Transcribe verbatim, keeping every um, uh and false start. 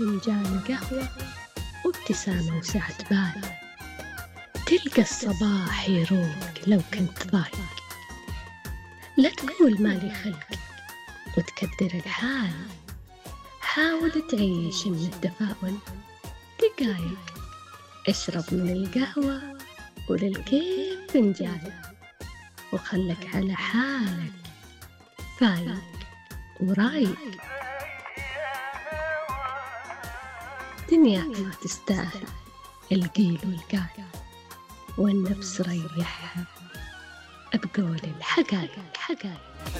فنجان قهوة وابتسامة وسعة بال، تلقى الصباح يروق لو كنت ضايق. لا تقول مالي خلق وتكدر الحال، حاول تعيش من التفاؤل دقايق. اشرب من القهوة وللكيف فنجان، وخلك على حالك فايق ورايق. دنياك ما تستاهل القيل والقال، والنفس ريحها بقول الحقايق.